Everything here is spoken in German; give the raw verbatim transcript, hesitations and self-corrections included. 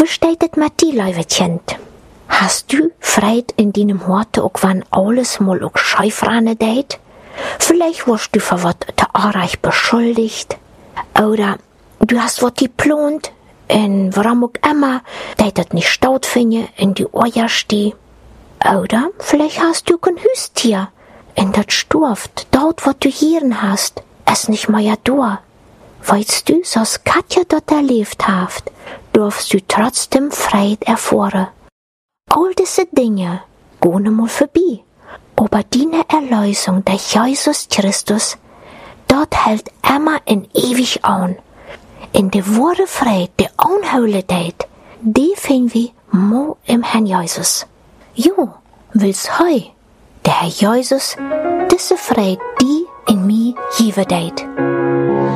Wie steht es mit dir, Leuwetchen? Hast du Freit in deinem Horte auch wann alles mal auch scheifrane deit? Vielleicht wirst du für was te arreich beschuldigt. Oder du hast was geplant, und warum auch immer, deit das nicht staut finde, in die Eier steh. Oder vielleicht hast du kein Hüstier, in das sturft, dort, wo du Hieren hast, es nicht mehr ja da. Weißt du, so's Katja dort erlebt haft, darfst du trotzdem Freit erfahren. All diese Dinge gehen mal vorbei. Aber deine Erlösung durch Jesus Christus, dort hält immer in ewig an. In der wahre Freit, der Unheiligkeit, die finden wir mo im Herrn Jesus. Jo, will's heu, der Herr Jesus, diese Freit, die in mir geben deit.